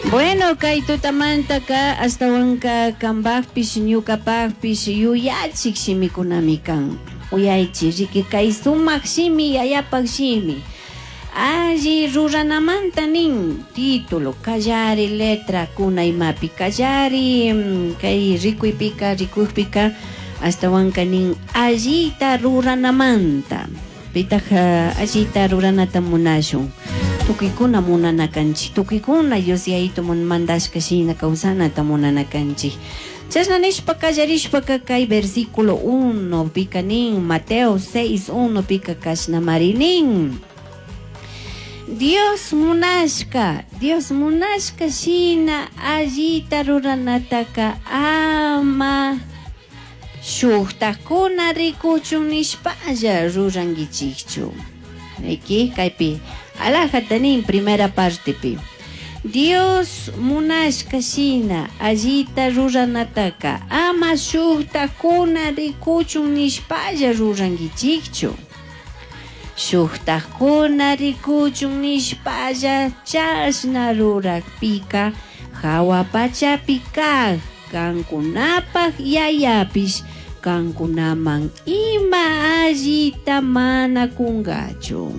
Bueno, kay tutamanta ka astawanka kambakpish ñukapakpish yuyachik shimikunami kan. Uyaychik riki kay sumak shimi yayapak shimi. Alli ruranamanta nin título, kallari letra kuna imapi, kallari kay rikuypika astawanka nin allita ruranamanta. Pitaq allita ruranata munashun. Tukikuna munanakanchik, tukikuna Diosyaito mandashka shina kawsanata munanakanchik. Chasna nishpa kallarishpaka kay versículo 1 pika nin, Mateo 6:1 pika kashna marinin. Dios munashka shina allita ruranataka ama shuktakuna rikuchun nishpalla rurangichikchu. Aquí kaypi alajatanin primera parte pi. Dios munashka shina allita ruranataka ama shuktakuna rikuchun nishpalla rurangichikchu. Shuktakuna rikuchun nishpalla chashna rurakpika hawa pachapi kaq kankunapak yayapish kankunaman ima allita mana kungachu.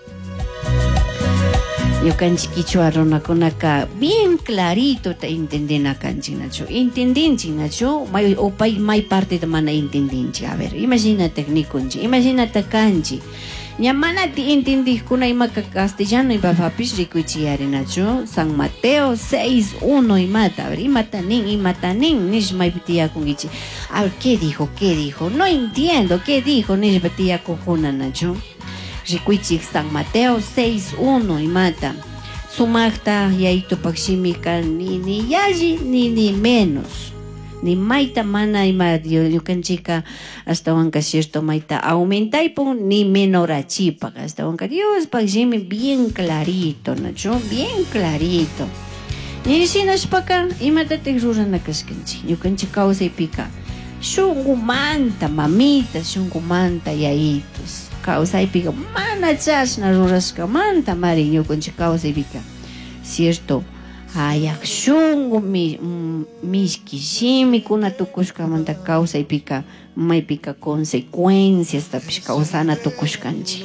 Ñukanchik Quichua runakunaka bien clarito ta entendinakanchik nachu. Entendinchik nachu, may parte de mana entendinchik. A ver, imagínate nikunchik, imagínate kanchik. Ña mana ti entendijkuna imaka castellano ipapapish rikuychiyari nachu. San Mateo 6:1 imata. A ver, imata nin, nish maypitiyakunkichik. A ver, ¿qué dijo? No entiendo, ¿qué dijo? Nish patiyakujuna nachu. Rikuychik San Mateo 6:1 imata. Sumakta yaitupak shimika ni yalli ni menos. Ni maita mana ima yukanchika hasta wanka cierto maita aumentaypun ni menorachipak. Hasta wanka Dios pak shimi bien clarito, nacho, bien clarito. Ni sinashpaka imatatek ruranakashkanchik. Yukanchik kawsaypika shunqumanta mamita, shunqumanta yayitos. Kawsaypika mana chashna rurashkamanta mari ñukanchik kawsaypika. Cierto, hayak shunqu mishki shimikuna tukushkamanta kawsaypika maypika consecuencias tapish kawsana tukushkanchik.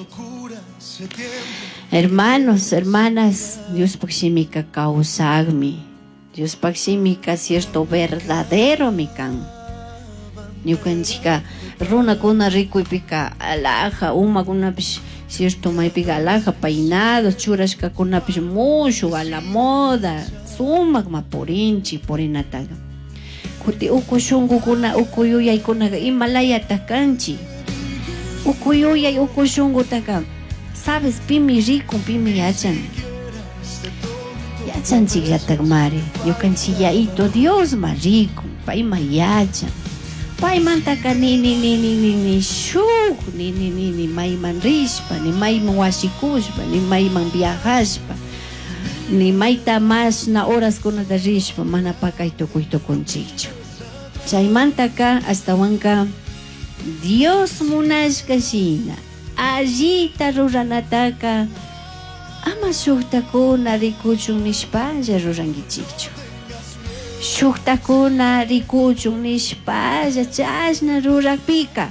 Hermanos, hermanas, Diospak shimika kawsagmi. Diospak shimika cierto verdadero mikan. Ñukanchika runakuna rikuypika alaja umakunapish cierto maypika alaja peinados churashkakunapish mushu a la moda sumak mapurinchik purinataqa. Kuti uku shunqukuna uku yuyaykunaqa imalayata kanchik. Uku yuyay uku shunqutaqa sabes pimi rikun pimi yachan. Yachanchikllatak mari. Ñukanchik yaito Dios ma rikun payma yachan. Paymantaka ni shuk ni mayman rishpa ni mayman washikushpa ni mayman viajashpa ni mayta mas na horas kunata rishpa mana pakay tukuytukunchikchu. Chaymantaka hasta wanka Dios munashka shina allita ruranataka ama shuktakuna rikuchun nishpalla rurangichikchu. Shuktakuna rikuchun nishpalla chashna rurakpika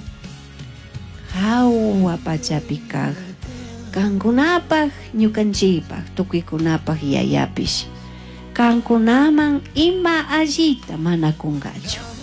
hawa pachapika kankunapak ñukanchikpak tukuykunapak yayapish kankunaman ima allita mana kungachu.